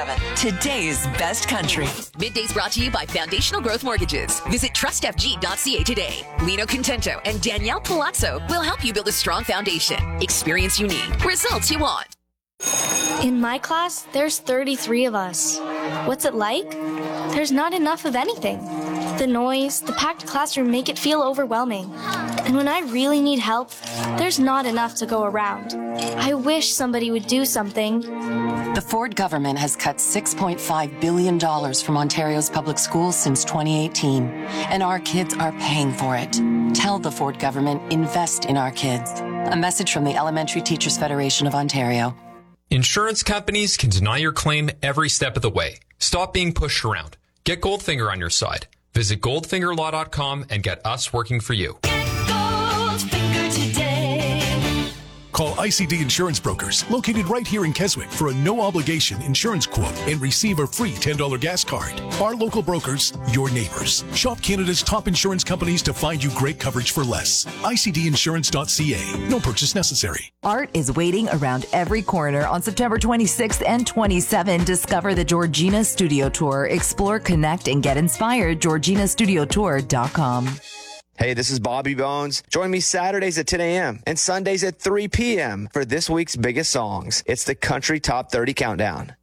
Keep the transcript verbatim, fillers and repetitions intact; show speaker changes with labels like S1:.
S1: seven, today's best country.
S2: Middays brought to you by Foundational Growth Mortgages. Visit trust f g dot c a today. Lino Contento and Danielle Palazzo will help you build a strong foundation. Experience you need. Results you want.
S3: In my class, there's thirty-three of us. What's it like? There's not enough of anything. The noise, the packed classroom make it feel overwhelming. And when I really need help, there's not enough to go around. I wish somebody would do something.
S1: The Ford government has cut six point five billion dollars from Ontario's public schools since twenty eighteen, and our kids are paying for it. Tell the Ford government, invest in our kids. A message from the Elementary Teachers Federation of Ontario.
S4: Insurance companies can deny your claim every step of the way. Stop being pushed around. Get Goldfinger on your side. Visit goldfinger law dot com and get us working for you.
S5: Get Goldfinger today.
S6: Call I C D Insurance Brokers, located right here in Keswick, for a no-obligation insurance quote and receive a free ten dollars gas card. Our local brokers, your neighbors. Shop Canada's top insurance companies to find you great coverage for less. I C D insurance dot c a. No purchase necessary.
S7: Art is waiting around every corner on September twenty-sixth and twenty-seventh. Discover the Georgina Studio Tour. Explore, connect, and get inspired. georgina studio tour dot com.
S8: Hey, this is Bobby Bones. Join me Saturdays at ten a.m. and Sundays at three p.m. for this week's biggest songs. It's the Country Top thirty Countdown.